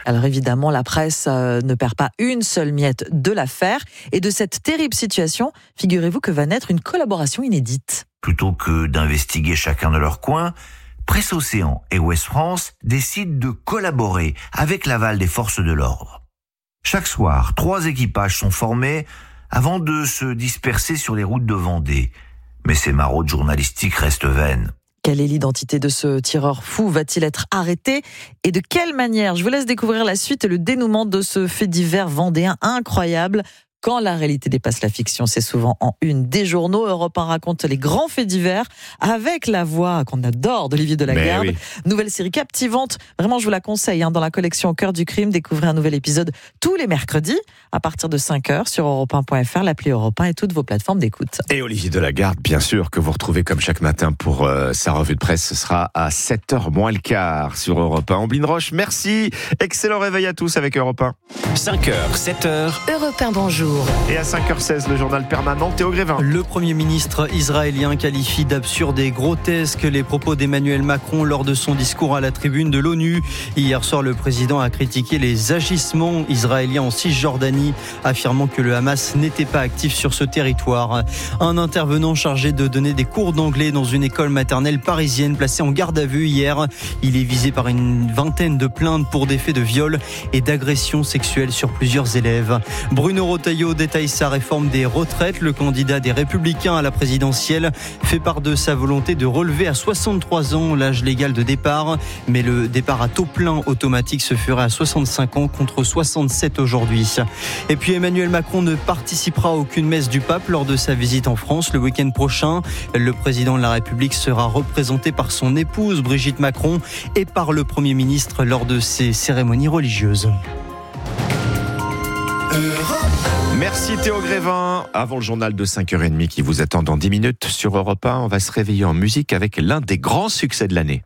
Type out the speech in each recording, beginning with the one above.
Alors évidemment, la presse ne perd pas une seule miette de l'affaire. Et de cette terrible situation, figurez-vous que va naître une collaboration inédite. Plutôt que d'investiguer chacun de leur coin, Presse Océan et Ouest France décident de collaborer avec l'aval des forces de l'ordre. Chaque soir, 3 équipages sont formés avant de se disperser sur les routes de Vendée. Mais ces maraudes journalistiques restent vaines. Quelle est l'identité de ce tireur fou ? Va-t-il être arrêté ? Et de quelle manière ? Je vous laisse découvrir la suite et le dénouement de ce fait divers vendéen incroyable. Quand la réalité dépasse la fiction, c'est souvent en une des journaux. Europe 1 raconte les grands faits divers avec la voix qu'on adore d'Olivier Delagarde. Oui. Nouvelle série captivante. Vraiment, je vous la conseille. Dans la collection Au cœur du crime, découvrez un nouvel épisode tous les mercredis à partir de 5h sur europe1.fr, l'appli Europe 1 et toutes vos plateformes d'écoute. Et Olivier Delagarde, bien sûr, que vous retrouvez comme chaque matin pour sa revue de presse. Ce sera à 7h moins le quart sur Europe 1. Omblin Roche, merci. Excellent réveil à tous avec Europe 1. 5h, 7h. Europe 1, bonjour. Et à 5h16, le journal permanent, Théo Grévin. Le Premier ministre israélien qualifie d'absurde et grotesque les propos d'Emmanuel Macron lors de son discours à la tribune de l'ONU. Hier soir, le président a critiqué les agissements israéliens en Cisjordanie, affirmant que le Hamas n'était pas actif sur ce territoire. Un intervenant chargé de donner des cours d'anglais dans une école maternelle parisienne placé en garde à vue hier. Il est visé par une vingtaine de plaintes pour des faits de viol et d'agression sexuelle sur plusieurs élèves. Bruno Retailleau détaille sa réforme des retraites. Le candidat des Républicains à la présidentielle fait part de sa volonté de relever à 63 ans l'âge légal de départ. Mais le départ à taux plein automatique se ferait à 65 ans contre 67 aujourd'hui. Et puis Emmanuel Macron ne participera à aucune messe du pape lors de sa visite en France le week-end prochain. Le président de la République sera représenté par son épouse Brigitte Macron et par le Premier ministre lors de ces cérémonies religieuses. Merci Théo Grévin. Avant le journal de 5h30 qui vous attend dans 10 minutes sur Europe 1, on va se réveiller en musique avec l'un des grands succès de l'année.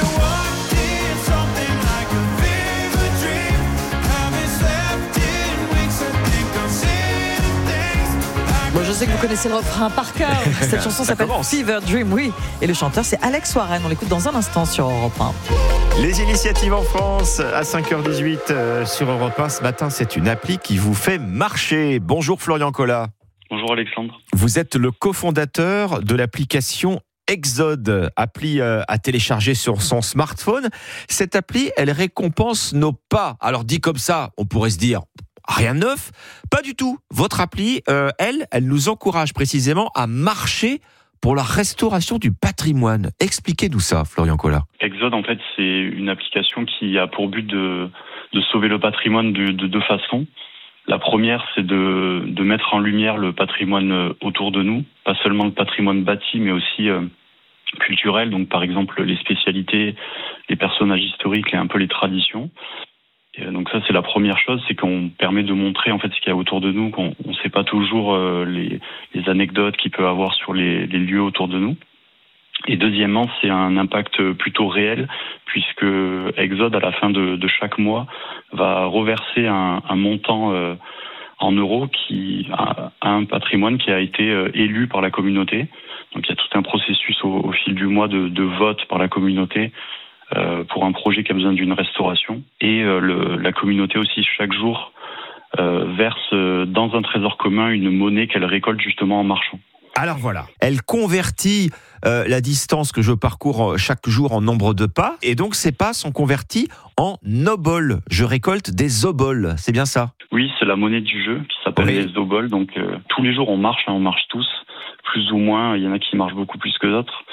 Bon, je sais que vous connaissez le refrain par cœur. Cette chanson s'appelle Fever Dream, oui. Et le chanteur, c'est Alex Warren. On l'écoute dans un instant sur Europe 1. Les initiatives en France à 5h18 sur Europe 1. Ce matin, c'est une appli qui vous fait marcher. Bonjour Florian Collat. Bonjour Alexandre. Vous êtes le cofondateur de l'application Exode, appli à télécharger sur son smartphone. Cette appli, elle récompense nos pas. Alors dit comme ça, on pourrait se dire rien de neuf. Pas du tout. Votre appli, elle nous encourage précisément à marcher pour la restauration du patrimoine. Expliquez-nous ça, Florian Collat. Exode, en fait, c'est une application qui a pour but de sauver le patrimoine de deux façons. La première, c'est de mettre en lumière le patrimoine autour de nous, pas seulement le patrimoine bâti, mais aussi culturel, donc par exemple les spécialités, les personnages historiques et un peu les traditions. Et donc ça, c'est la première chose, c'est qu'on permet de montrer en fait ce qu'il y a autour de nous, qu'on ne sait pas toujours les anecdotes qu'il peut avoir sur les lieux autour de nous. Et deuxièmement, c'est un impact plutôt réel, puisque Exode, à la fin de chaque mois, va reverser un montant en euros qui a un patrimoine qui a été élu par la communauté. Donc il y a tout un processus au fil du mois de vote par la communauté pour un projet qui a besoin d'une restauration. Et la communauté aussi, chaque jour, verse dans un trésor commun une monnaie qu'elle récolte justement en marchant. Alors voilà, elle convertit la distance que je parcours chaque jour en nombre de pas, et donc ces pas sont convertis en oboles. Je récolte des oboles, c'est bien ça ? Oui, c'est la monnaie du jeu qui s'appelle les oboles. Donc tous les jours on marche tous, plus ou moins. Il y en a qui marchent beaucoup plus que d'autres.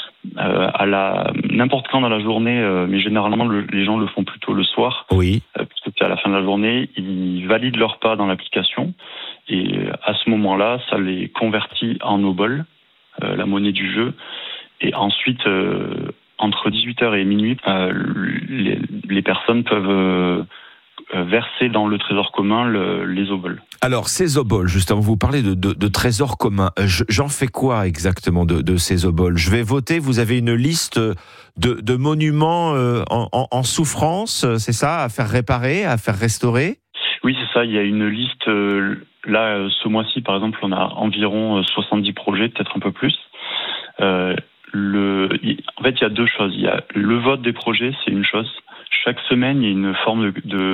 N'importe quand dans la journée, mais généralement les gens le font plutôt le soir. Oui. Parce qu'à la fin de la journée, ils valident leurs pas dans l'application. Et à ce moment-là, ça les convertit en oboles, la monnaie du jeu. Et ensuite, entre 18h et minuit, les personnes peuvent verser dans le trésor commun les oboles. Alors, ces oboles, justement, vous parlez de trésor commun. J'en fais quoi exactement de ces oboles ? Je vais voter, vous avez une liste de monuments en souffrance, c'est ça, à faire réparer, à faire restaurer ? Oui, c'est ça, il y a une liste. Là, ce mois-ci, par exemple, on a environ 70 projets, peut-être un peu plus. En fait, il y a deux choses. Il y a le vote des projets, c'est une chose. Chaque semaine, il y a une forme de